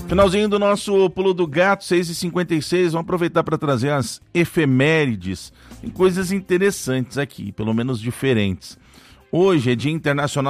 Finalzinho do nosso Pulo do Gato, 6h56, vamos aproveitar para trazer as efemérides. Tem coisas interessantes aqui, pelo menos diferentes. Hoje é Dia Internacional